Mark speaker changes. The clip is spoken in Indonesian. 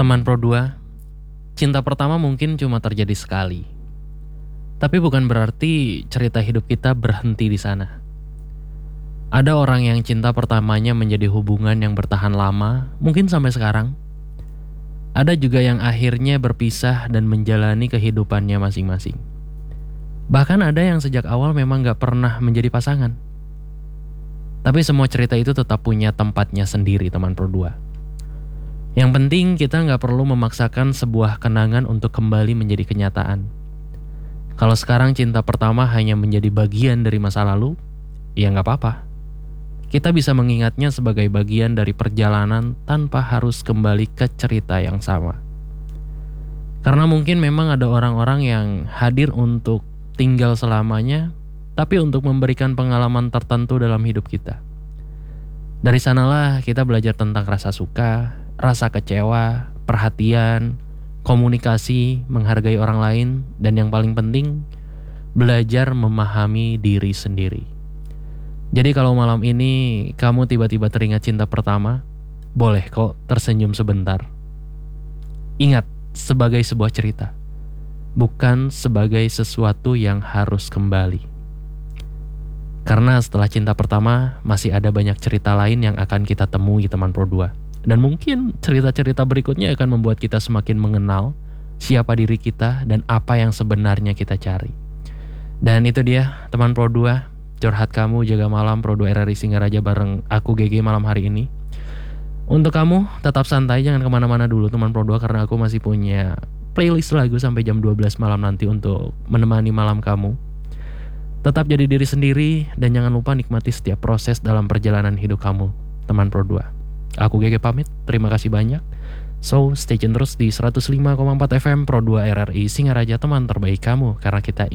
Speaker 1: Teman Pro 2, cinta pertama mungkin cuma terjadi sekali. Tapi bukan berarti cerita hidup kita berhenti di sana. Ada orang yang cinta pertamanya menjadi hubungan yang bertahan lama, mungkin sampai sekarang. Ada juga yang akhirnya berpisah dan menjalani kehidupannya masing-masing. Bahkan ada yang sejak awal memang gak pernah menjadi pasangan. Tapi semua cerita itu tetap punya tempatnya sendiri, teman Pro 2. Yang penting kita gak perlu memaksakan sebuah kenangan untuk kembali menjadi kenyataan. Kalau sekarang cinta pertama hanya menjadi bagian dari masa lalu, ya gak apa-apa. Kita bisa mengingatnya sebagai bagian dari perjalanan tanpa harus kembali ke cerita yang sama. Karena mungkin memang ada orang-orang yang hadir untuk tinggal selamanya, tapi untuk memberikan pengalaman tertentu dalam hidup kita. Dari sanalah kita belajar tentang rasa suka, rasa kecewa, perhatian, komunikasi, menghargai orang lain, dan yang paling penting, belajar memahami diri sendiri. Jadi kalau malam ini kamu tiba-tiba teringat cinta pertama, boleh kok tersenyum sebentar. Ingat, sebagai sebuah cerita, bukan sebagai sesuatu yang harus kembali. Karena setelah cinta pertama, masih ada banyak cerita lain yang akan kita temui, teman Pro 2. Dan mungkin cerita-cerita berikutnya akan membuat kita semakin mengenal siapa diri kita dan apa yang sebenarnya kita cari. Dan itu dia, teman Pro 2. Curhat kamu jaga malam Pro 2 RRI Singaraja bareng aku GG malam hari ini. Untuk kamu tetap santai, jangan kemana-mana dulu teman Pro 2, karena aku masih punya playlist lagu sampai jam 12 malam nanti untuk menemani malam kamu. Tetap jadi diri sendiri dan jangan lupa nikmati setiap proses dalam perjalanan hidup kamu, teman Pro 2. Aku GG pamit, terima kasih banyak. So stay tune terus di 105,4 FM Pro 2 RRI Singaraja, teman terbaik kamu, karena kita